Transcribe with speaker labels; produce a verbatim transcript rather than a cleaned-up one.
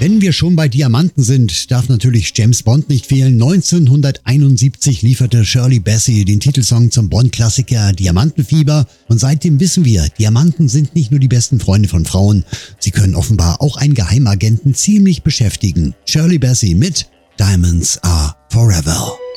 Speaker 1: Wenn wir schon bei Diamanten sind, darf natürlich James Bond nicht fehlen. neunzehnhunderteinundsiebzig lieferte Shirley Bassey den Titelsong zum Bond-Klassiker Diamantenfieber. Und seitdem wissen wir, Diamanten sind nicht nur die besten Freunde von Frauen, sie können offenbar auch einen Geheimagenten ziemlich beschäftigen. Shirley Bassey mit Diamonds Are Forever.